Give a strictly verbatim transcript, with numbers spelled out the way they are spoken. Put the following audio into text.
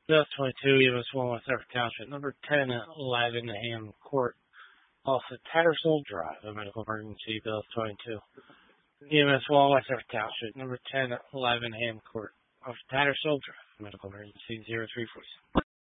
Bill twenty-two, U S one West Effort Township, number ten eleven Ham Court, also Tattersall Drive, a medical emergency. Bill twenty-two, U S one West Effort Township, number ten eleven Ham Court, off Tattersall Drive, medical emergency. zero three four seven.